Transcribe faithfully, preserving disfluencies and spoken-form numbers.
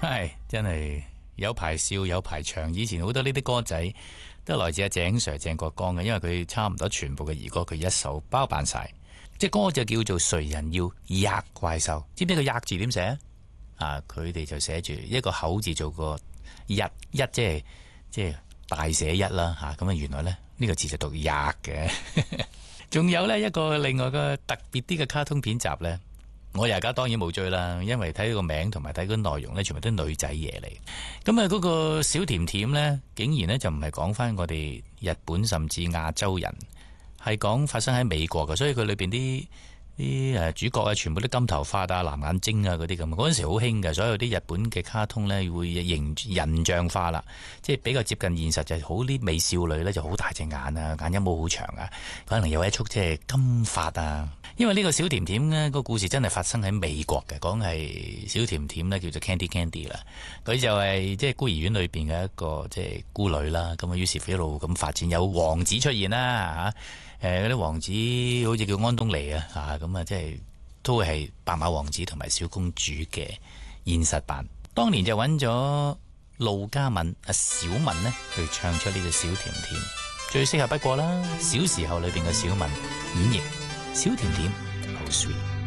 唉，真係有排笑有排唱。以前好多呢啲歌仔都係來自阿鄭 Sir 鄭國江嘅，因為佢差唔多全部嘅兒歌佢一手包辦晒。即係歌就叫做誰人要吔怪獸，知唔知個吔字點寫啊？佢哋就寫住一個口字做個一，一即係即係大寫一啦吓。咁啊，原來咧呢、呢個字就讀吔嘅。仲有呢一個另外個特別啲嘅卡通片集呢，我而家當然冇追啦，因為睇個名同埋睇個內容呢，全部都女仔嘢嚟。咁啊，嗰個小甜甜呢，竟然呢就唔係講翻我哋日本甚至亞洲人，係講發生喺美國嘅，所以佢裏邊啲啲誒主角啊，全部都金頭髮啊、藍眼睛啊嗰啲咁。嗰陣時好興嘅，所有啲日本嘅卡通呢會形人像化啦，即係比較接近現實，就係好啲美少女呢就好大隻眼啊，眼一毛好長啊，可能有一束即係金髮啊。因為呢個小甜甜呢個故事真係發生喺美國嘅，講係小甜甜呢叫做 Candy Candy 啦，佢就係即係孤兒院裏邊嘅一個即係孤女啦。咁啊，於是乎一路咁發展，有王子出現啦吓，誒嗰啲王子好似叫安東尼啊，吓咁啊，即係都係白馬王子同埋小公主嘅現實版。當年就揾咗陸嘉敏阿小敏呢去唱出呢個小甜甜，最適合不過啦。小時候裏邊嘅小敏演繹小甜甜好 sweet。